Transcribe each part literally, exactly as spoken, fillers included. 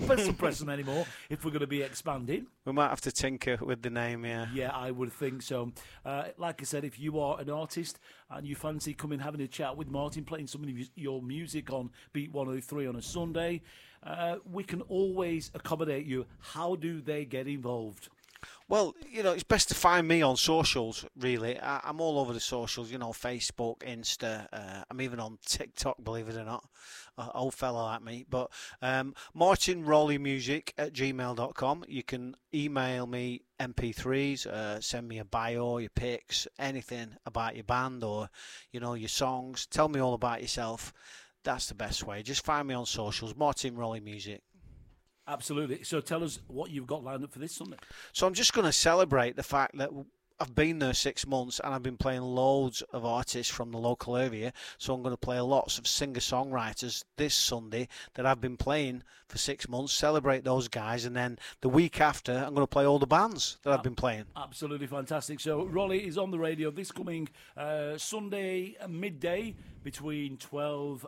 Preston Preston anymore if we're going to be expanding. We might have to tinker with the name, yeah. Yeah, I would think so. Uh, like I said, if you are an artist and you fancy coming having a chat with Martin, playing some of your music on Beat one oh three on a Sunday, uh, we can always accommodate you. How do they get involved? Well, you know, it's best to find me on socials, really. I, I'm all over the socials, you know, Facebook, Insta. Uh, I'm even on TikTok, believe it or not. Uh, old fella like me. But um, Martin Rowley Music at gmail dot com. You can email me M P threes, uh, send me a bio, your pics, anything about your band or, you know, your songs. Tell me all about yourself. That's the best way. Just find me on socials, Martin Rowley Music. Absolutely. So tell us what you've got lined up for this Sunday. So I'm just going to celebrate the fact that I've been there six months and I've been playing loads of artists from the local area. So I'm going to play lots of singer-songwriters this Sunday that I've been playing for six months, celebrate those guys, and then the week after I'm going to play all the bands that I've been playing. Absolutely fantastic. So Rowley is on the radio this coming uh, Sunday midday between twelve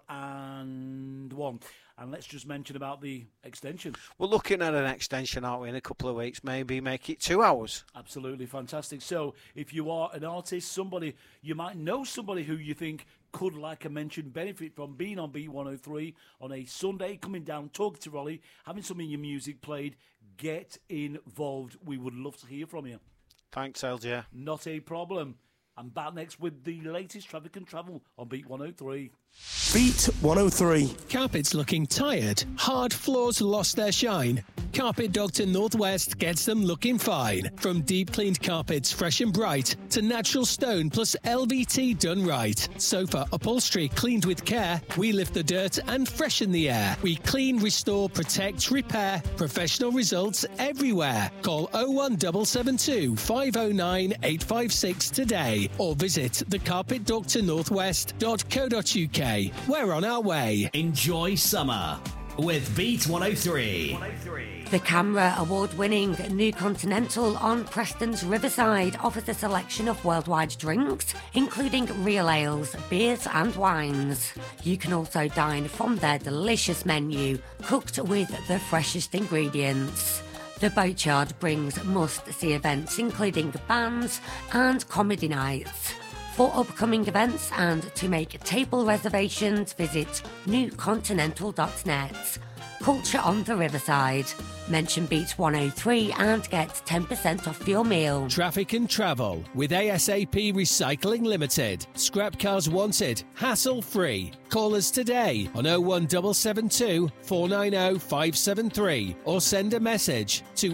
and one. And let's just mention about the extension. We're looking at an extension, aren't we, in a couple of weeks, maybe make it two hours. Absolutely fantastic. So if you are an artist, somebody, you might know somebody who you think could, like I mentioned, benefit from being on Beat one oh three on a Sunday, coming down, talking to Rowley, having some of your music played, get involved. We would love to hear from you. Thanks, L J. Not a problem. I'm back next with the latest traffic and travel on Beat one oh three. Beat one oh three. Carpets looking tired? Hard floors lost their shine? Carpet Doctor Northwest gets them looking fine. From deep cleaned carpets fresh and bright to natural stone plus L V T done right. Sofa upholstery cleaned with care. We lift the dirt and freshen the air. We clean, restore, protect, repair. Professional results everywhere. Call oh one seven seven two, five oh nine, eight five six today or visit the carpet doctor northwest dot co dot uk. We're on our way. Enjoy summer with Beat one oh three. The Camera award-winning New Continental on Preston's Riverside offers a selection of worldwide drinks, including real ales, beers and wines. You can also dine from their delicious menu, cooked with the freshest ingredients. The Boatyard brings must-see events including bands and comedy nights. For upcoming events and to make table reservations, visit new continental dot net. Culture on the Riverside. Mention Beat one oh three and get ten percent off your meal. Traffic and travel with ASAP Recycling Limited. Scrap cars wanted, hassle-free. Call us today on oh one seven seven two, four nine oh, five seven three or send a message to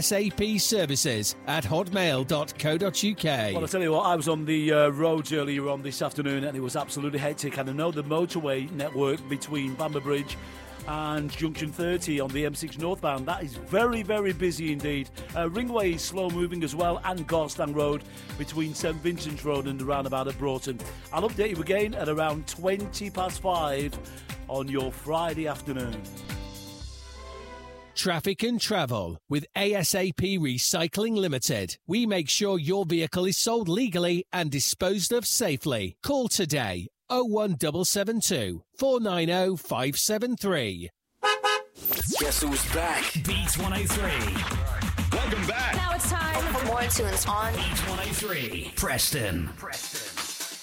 asapservices at hotmail dot co dot uk. Well, I tell you what, I was on the uh, roads earlier on this afternoon and it was absolutely hectic. And I know the motorway network between Bamber Bridge and Junction thirty on the M six northbound, that is very, very busy indeed. Uh, Ringway is slow moving as well, and Garstang Road between St Vincent's Road and the roundabout at Broughton. I'll update you again at around twenty past five on your Friday afternoon. Traffic and travel with ASAP Recycling Limited. We make sure your vehicle is sold legally and disposed of safely. Call today oh one seven seven two, four nine oh, five seven three. Guess who's back? Beat one oh three. Welcome back. Now it's time for more tunes on Beat one oh three. Preston. Preston.